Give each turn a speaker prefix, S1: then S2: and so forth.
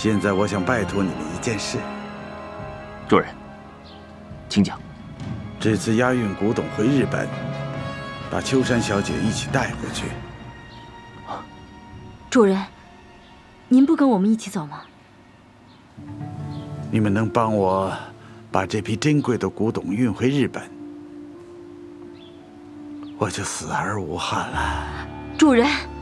S1: 现在我想拜托你们一件事。
S2: 主人，请讲。
S1: 这次押运古董回日本，把秋山小姐一起带回去。
S3: 主人，您不跟我们一起走吗？
S1: 你们能帮我把这批珍贵的古董运回日本，我就死而无憾了。
S3: 主人。